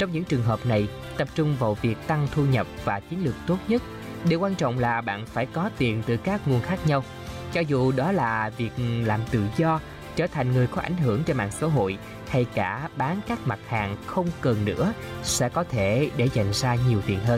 Trong những trường hợp này, tập trung vào việc tăng thu nhập và chiến lược tốt nhất. Điều quan trọng là bạn phải có tiền từ các nguồn khác nhau. Cho dù đó là việc làm tự do, trở thành người có ảnh hưởng trên mạng xã hội hay cả bán các mặt hàng không cần nữa sẽ có thể để dành ra nhiều tiền hơn.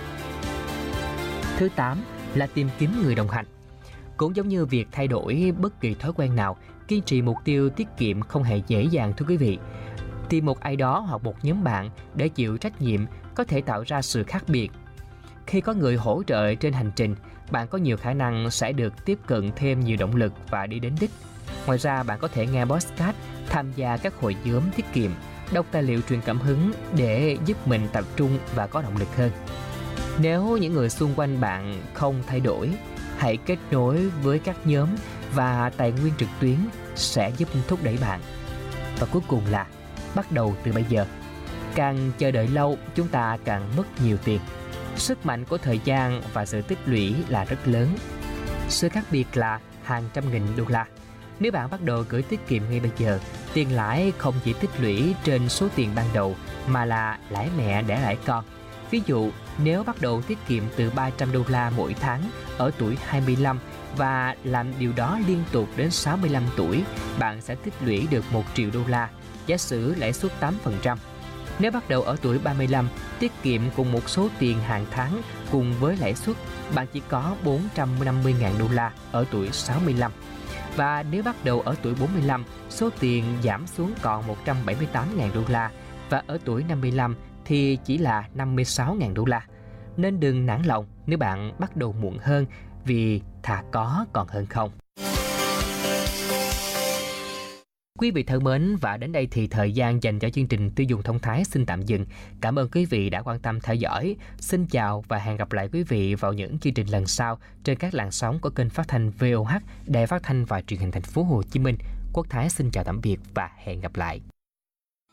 Thứ 8 là tìm kiếm người đồng hành. Cũng giống như việc thay đổi bất kỳ thói quen nào, kiên trì mục tiêu tiết kiệm không hề dễ dàng thưa quý vị. Tìm một ai đó hoặc một nhóm bạn để chịu trách nhiệm có thể tạo ra sự khác biệt. Khi có người hỗ trợ trên hành trình, bạn có nhiều khả năng sẽ được tiếp cận thêm nhiều động lực và đi đến đích. Ngoài ra, bạn có thể nghe podcast, tham gia các hội nhóm tiết kiệm, đọc tài liệu truyền cảm hứng để giúp mình tập trung và có động lực hơn. Nếu những người xung quanh bạn không thay đổi, hãy kết nối với các nhóm và tài nguyên trực tuyến sẽ giúp thúc đẩy bạn. Và cuối cùng là bắt đầu từ bây giờ. Càng chờ đợi lâu, chúng ta càng mất nhiều tiền. Sức mạnh của thời gian và sự tích lũy là rất lớn. Sự khác biệt là hàng trăm nghìn đô la. Nếu bạn bắt đầu gửi tiết kiệm ngay bây giờ, tiền lãi không chỉ tích lũy trên số tiền ban đầu mà là lãi mẹ đẻ lãi con. Ví dụ, nếu bắt đầu tiết kiệm từ 300 đô la mỗi tháng ở tuổi 25 và làm điều đó liên tục đến 65 tuổi, bạn sẽ tích lũy được 1 triệu đô la, giả sử lãi suất 8%. Nếu bắt đầu ở tuổi 35, tiết kiệm cùng một số tiền hàng tháng cùng với lãi suất, bạn chỉ có 450.000 đô la ở tuổi 65. Và nếu bắt đầu ở tuổi 45, số tiền giảm xuống còn 178.000 đô la và ở tuổi 55 thì chỉ là 56.000 đô la. Nên đừng nản lòng nếu bạn bắt đầu muộn hơn, vì thà có còn hơn không. Quý vị thân mến, và đến đây thì thời gian dành cho chương trình Tiêu dùng thông thái xin tạm dừng. Cảm ơn quý vị đã quan tâm theo dõi. Xin chào và hẹn gặp lại quý vị vào những chương trình lần sau trên các làn sóng của kênh phát thanh VOH, Đài Phát thanh và Truyền hình Thành phố Hồ Chí Minh. Quốc Thái xin chào tạm biệt và hẹn gặp lại.